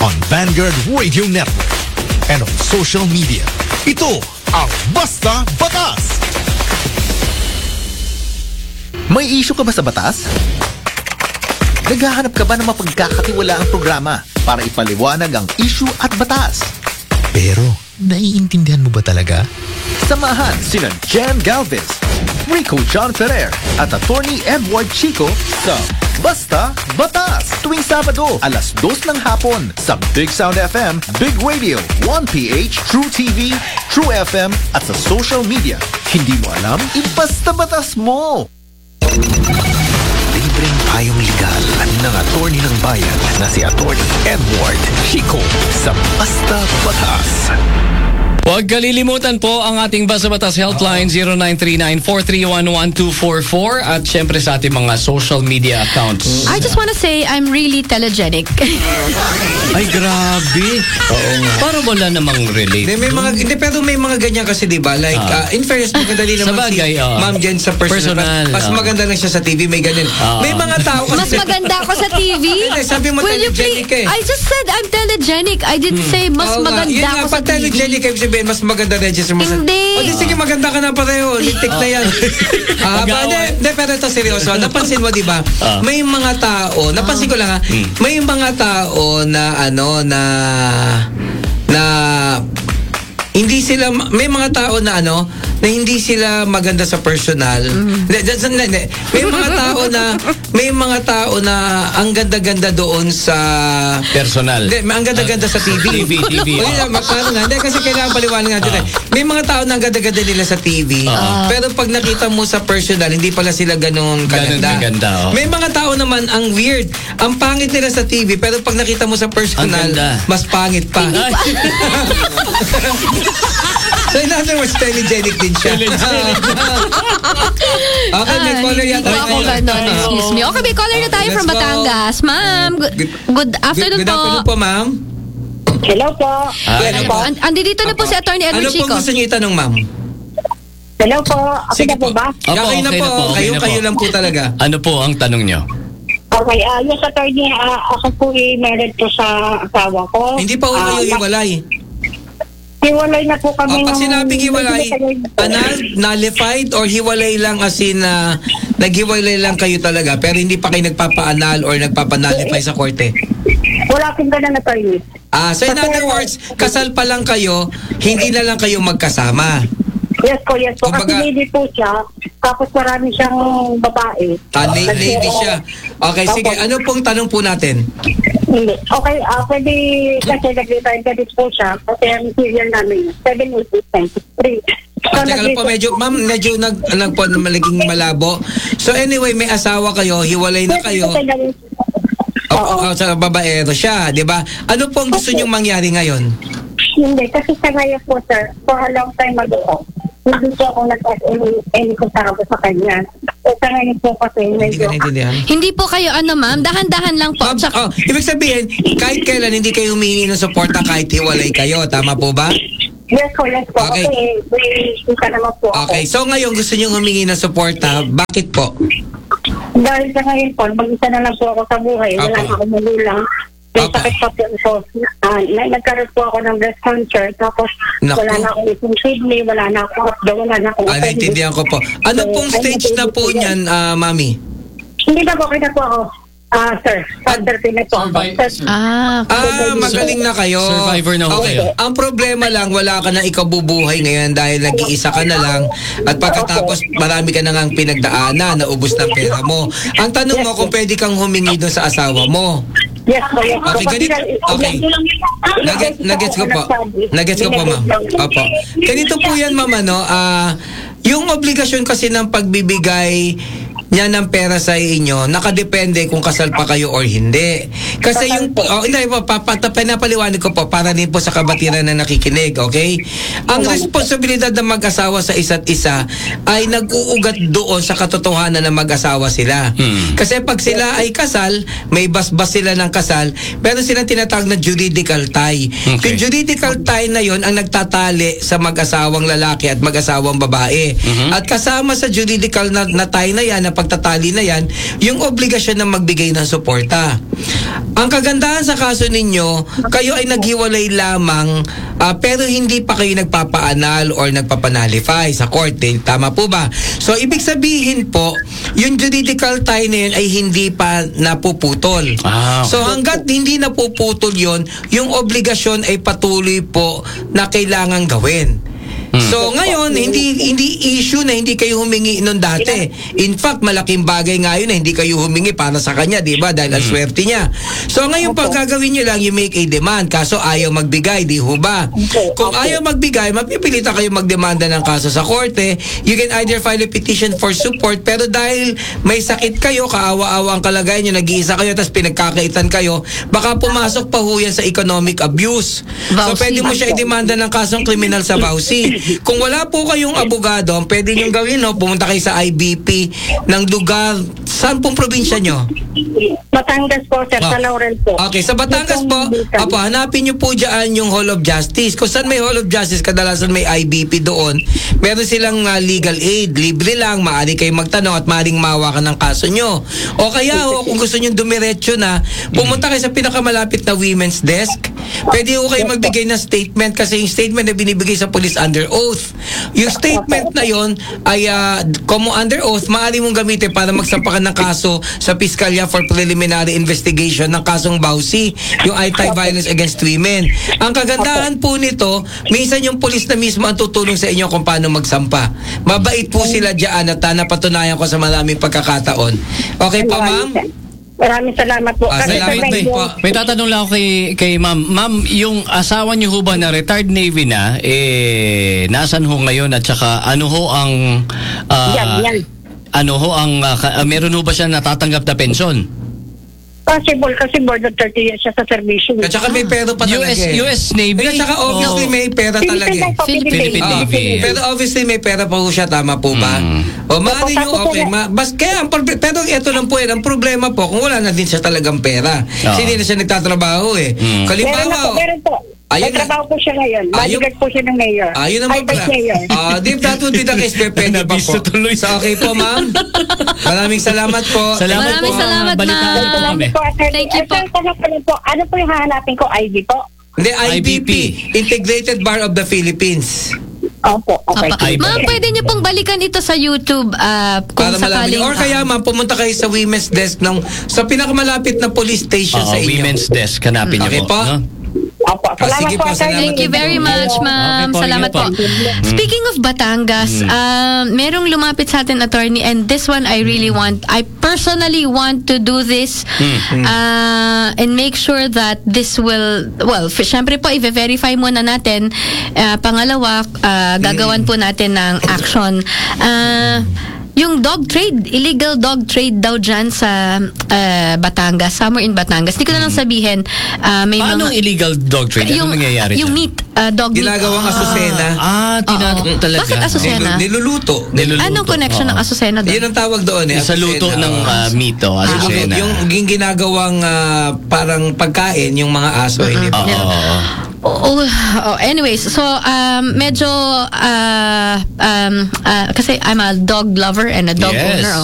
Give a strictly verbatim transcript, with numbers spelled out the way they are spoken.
on Vanguard Radio Network and on social media. Ito ang Basta Batas! May issue ka ba sa batas? Naghahanap ka ba ng mapagkakatiwalaang programa para ipaliwanag ang issue at batas? Pero, naiintindihan mo ba talaga? Samahan sina Jan Galvez, Rico John Ferrer at Attorney Edward Chico sa Basta Batas tuwing Sabado alas dos ng hapon sa Big Sound F M, Big Radio, one P H, True T V, True F M at sa social media. Hindi mo alam? Ibasta batas mo! Libreng payong legal ng attorney ng bayan na si Attorney Edward Chico sa Basta Batas. Huwag kalilimutan po ang ating Basta Batas Helpline zero nine three nine, four three one, one two four four at syempre sa ating mga social media accounts. I just wanna say I'm really telegenic. Ay, grabe. Oo nga. Parang wala namang relate. Hindi, may mga, hindi, pero may mga ganyan kasi, di ba? Like, Ah. uh, in fairness, maganda din naman Sabagay, si ah. Ma'am Jen sa personal. Personal, Mas ah. maganda lang siya sa T V, may ganyan. Ah. May mga tao kasi. Mas maganda ako sa T V? Hindi, sabi mo Will you telegenic please? eh. I just said I'm telegenic. I didn't say mas Oo nga. maganda Yun ako nga, sa pag T V. telegenic, ibig sabihin, mas maganda register mo sa... Hindi. O di, sige, maganda ka na pareho. Lintik na yan. Ah, ba, hindi, hindi, pero ito seryoso. Napansin mo, di ba? Ah. May mga tao, napansin ko lang ha, may mga tao na ano, na, na, hindi sila, may mga tao na ano, na hindi sila maganda sa personal. Hindi, that's- hindi, hindi. May mga tao na, may mga tao na ang ganda-ganda doon sa... Personal. Hindi, ang ganda-ganda sa T V. T V, T V. O yun, magkano nga. Hindi, kasi kailangan paliwanag natin. eh. May mga tao na ang ganda-ganda nila sa T V. Pero pag nakita mo sa personal, hindi pala sila ganun Ganun kaganda. kaganda, oh. May mga tao naman, ang weird. Ang pangit nila sa T V, pero pag nakita mo sa personal, Ang ganda. mas pangit pa. Ay, So in other words, telegenic din siya. Okay, may Ah, caller hindi yata. po ako ganon, excuse me. Okay, may caller na tayo Let's from go. Batangas. Ma'am, good, good afternoon Good, good afternoon po. po, ma'am. Hello po. Ay, Ano Ano po? po? And- Andi dito na po si Attorney Ano Edward po Chico. gusto niyo itanong, ma'am? Hello po. Ako Sige na po ba? Opo, Okay na okay po. na po, okay Kayo, na po. kayo lang po talaga. ano po ang tanong nyo? Okay, uh, yes, attorney, ah, ako po ay married po sa asawa ko. Hindi pa Ah, kayo na- hiwalay. Hiwalay na po kami. O, pag ng- sinabing hiwalay, annulled, nullified, or hiwalay lang as in na naghiwalay lang kayo talaga pero hindi pa kayo nagpapa-annul or nagpapa-nullify sa korte? Wala pong ganun, attorney. Ah, so in other words, kasal pa lang kayo, hindi na lang kayo magkasama. Yes po, yes po. Kasi Kumbaga- lady po siya, tapos marami siyang babae. Ah, la- lady siya. Okay, sige. Ano pong tanong po natin? Hindi. Okay, ah pwede kasi nag-retire credit po siya kasi ang serial namin, seven eight eight nine three. Ah, teka lang po, medyo, ma'am, medyo nag, nag po, malaging malabo. So anyway, may asawa kayo, hiwalay na kayo. Oo. O, sa babaero siya, di ba? Ano pong gusto niyong mangyari ngayon? Hindi, kasi sa ngayon po, sir, for a long time ago, hindi po ako nag-any kontrabo sa kanya. So, sa ngayon po kasi, Hindi medyo, ka naintindihan? Hindi po kayo ano ma'am, dahan-dahan lang po. Ma'am, Tsaka- oh, ibig sabihin, kahit kailan hindi kayo humingi ng suporta kahit hiwalay kayo, tama po ba? yes po, yes po. Okay. Okay, may kita naman po ako. Okay, so ngayon gusto niyo humingi ng suporta, bakit po? Dahil sa ngayon po, mag-isa na lang po ako sa buhay. Wala Apo. na akong magulang. May Apo. sakit pa po ako. Uh, nagkaroon po ako ng breast cancer. Tapos Naku. wala na akong isang kidney, wala na akong updo, wala na akong Ah, naintindihan ko po. Ano So, pong ay, stage na po naintindihan. niyan, ah, mami? Hindi na po, okay na po ako. Ah, sir. Father, na po ako. Sir, Ah, Ah, magaling na kayo. Survivor na ho Okay. kayo. Ang problema lang, wala ka na ikabubuhay ngayon dahil nag-iisa ka na lang at pagkatapos marami ka na ngang pinagdaanan, naubos na pera mo. Ang tanong mo kung pwede kang humingi doon sa asawa mo. yes po, yes po. Okay, ganito. Okay. Nugget, nuggets ko po. Nuggets ko po, ma'am. Opo. Ganito po yan, ma'am, ano, ah, yung obligasyon kasi ng pagbibigay niya ng pera sa inyo, nakadepende kung kasal pa kayo or hindi. Kasi yung, oh, hindi po, papata, pinapaliwanag ko po para din po sa kabatiran na nakikinig, okay? Ang responsibilidad ng mag-asawa sa isa't isa ay nag-uugat doon sa katotohanan na mag-asawa sila. Hmm. Kasi pag sila ay kasal, may basbas sila ng kasal, pero silang tinatawag na juridical tie. Okay. Yung juridical tie na yon ang nagtatali sa mag-asawang lalaki at mag-asawang babae. Mhm. At kasama sa juridical na, na tie na yan, na pagtatali na yan, yung obligasyon na magbigay ng suporta. Ang kagandahan sa kaso ninyo, kayo ay naghiwalay lamang uh, pero hindi pa kayo nagpapaanal or nagpapanalify sa korte. Tama po ba? So, ibig sabihin po, yung juridical tie na yun ay hindi pa napuputol. Ah, okay. So, hanggat hindi napuputol yun, yung obligasyon ay patuloy po na kailangan gawin. So ngayon, hindi hindi issue na hindi kayo humingi noon dati. In fact, malaking bagay nga yun na hindi kayo humingi para sa kanya, di ba? Dahil ang swerte niya. So ngayon, pag gagawin nyo lang, you make a demand. Kaso ayaw magbigay, di ho ba? Kung ayaw magbigay, mapipilitan kayo magdemanda ng kaso sa korte. You can either file a petition for support, pero dahil may sakit kayo, kaawa-awa ang kalagayan nyo, nag-iisa kayo, tapos pinagkakaitan kayo, baka pumasok pa ho yan sa economic abuse. So Vowsy. pwede mo siya idemanda ng kasong kriminal sa Vowsy. Kung wala po kayong abogado, ang pwede nyo gawin, no, pumunta kayo sa I B P ng lugar. Saan pong probinsya nyo? Batangas po, sir, sa Ah. Laurel po. Okay, sa Batangas po, Itong- apo, hanapin nyo po dyan yung Hall of Justice. Kung saan may Hall of Justice, kadalasan may I B P doon. Meron silang uh, legal aid. Libre lang, maaari kayo magtanong at maaaring mahawakan ng kaso nyo. O kaya, o, kung gusto nyo dumiretso na, pumunta kayo sa pinakamalapit na women's desk. Pwede ho kayo magbigay ng statement kasi yung statement na binibigay sa police under oath. Yung statement na yon ay uh, como under oath, maaari mong gamitin para magsampakan ng kaso sa piskalya for preliminary investigation ng kasong Vowsy, yung anti-violence against women. Ang kagandahan po nito, minsan yung police na mismo ang tutulong sa inyo kung paano magsampa. Mabait po sila dyan at uh, napatunayan ko sa maraming pagkakataon. Okay po, ma'am? Maraming salamat po. Ah, Kasi salamat sir, din medyo- po. May tatanong lang ako kay, kay ma'am. Ma'am, yung asawa niyo ho ba na retired Navy na, eh, nasan ho ngayon at saka ano ho ang... ah, Yan, yan. Ano ho ang... ah, ka- ah, meron ho ba siya natatanggap na pensyon? Possible kasi more than thirty years siya sa servisyo. At saka may pera pa U talaga S eh. U S Navy? At saka obviously Oh. may pera talaga Philippine eh. lang po, Philippine Philippine. Navy. Ah, pero obviously may pera pa po siya, tama po ba? Mm. O maaari nyo, Tapos, okay. Ma, bas, kaya, ang proble- pero ito lang po eh, ang problema po, kung wala na din siya talagang pera. Kasi hindi na siya nagtatrabaho eh. Mm. Meron na po, Kalimbawa, meron po. Ayun May na. trabaho po siya ngayon. Ayun. Bodyguard po siya ng mayor. ayun Ay, naman pala. vice mayor. Ah, if that would be the case, pwede pa po. Nabisto tuloy. So, okay po, ma'am. Maraming salamat po. Salamat Maraming po. salamat, Balitaan ma'am. po kami. Salamat po, attorney. Thank you Eh, po. sir, tanong ko lang po, ano po yung hahanapin ko? I D po? Hindi, I B P. I B P. Integrated Bar of the Philippines. Opo, okay. Apa. Ay, Ma'am, pwede niyo pong balikan ito sa YouTube ah, kung Para malaman sakaling... niyo. Or kaya, ma'am, pumunta kayo sa women's desk ng, sa pinakamalapit na police station Oo, sa inyo. women's desk. Hanapin niyo Okay po. po. No? Opo, Ah, salamat sige po, po, attorney. salamat Thank you very much, ma'am. Okay po, Salamat yun po. po. Speaking of Batangas, um, merong lumapit sa atin, attorney, and this one I really want, I personally want to do this uh, and make sure that this will, well, f- syempre po, i-verify muna natin. Uh, pangalawa, uh, gagawan po natin ng action. Uh, yung dog trade, illegal dog trade daw dyan sa uh, Batangas, somewhere in Batangas. Hindi ko na lang sabihin, uh, may Paano mga... illegal dog trade? Ano nangyayari yung dyan? meat, uh, dog meat. Ginagawang asusena. Ah, tina- Oo. talaga. Bakit asusena? Nilu- Niluluto. Niluluto. Anong connection Oo. ng asusena doon? Yun ang tawag doon eh. Sa luto asusena. ng uh, mito, Yung- asusena. Yung, yung ginagawang ah, parang pagkain, yung mga aso. eh, di ba? Oo. oo. Oh, oh, anyways, so um, medyo uh, um, uh, kasi I'm a dog lover and a dog Yes. owner